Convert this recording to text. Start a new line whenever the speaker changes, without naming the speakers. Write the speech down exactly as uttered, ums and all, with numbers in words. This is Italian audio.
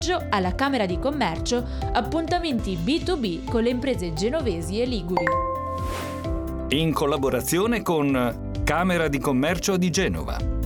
alla Camera di Commercio, appuntamenti B due B con le imprese genovesi e liguri.
In collaborazione con Camera di Commercio di Genova.